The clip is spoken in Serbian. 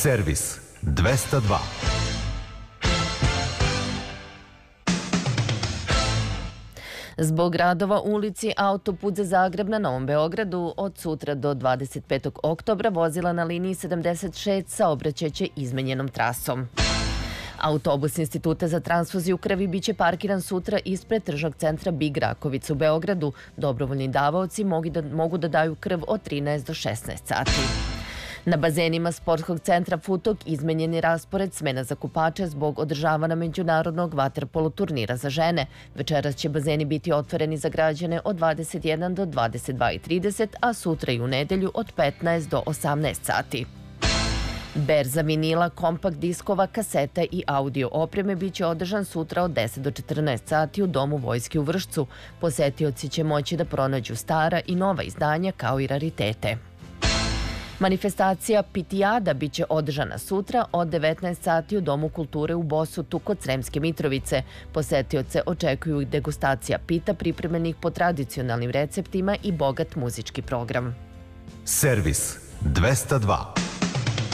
Servis 202. Zbog radova u ulici Autoput za Zagreb na Novom Beogradu od sutra do 25. oktobra vozila na liniji 76 saobraćaće izmenjenom trasom. Autobus Instituta za transfuziju krvi biće parkiran sutra ispred tržnog centra Big Rakovica u Beogradu. Dobrovoljni davaoci mogu da daju krv od 13 do 16 sati. Na bazenima sportskog centra Futok izmenjen je raspored smena za kupače zbog održavana međunarodnog vaterpolo turnira za žene. Večeras će bazeni biti otvoreni za građane od 21 do 22:30, a sutra i u nedelju od 15 do 18 sati. Berza vinila, kompakt diskova, kaseta i audio opreme biće održan sutra od 10 do 14 sati u Domu vojske u Vršcu. Posetioci će moći da pronađu stara i nova izdanja kao i raritete. Manifestacija Pitijada biće održana sutra od 19 sati u Domu kulture u Bosutu kod Sremske Mitrovice. Posetioce očekuju degustacija pita pripremljenih po tradicionalnim receptima i bogat muzički program. Servis 202.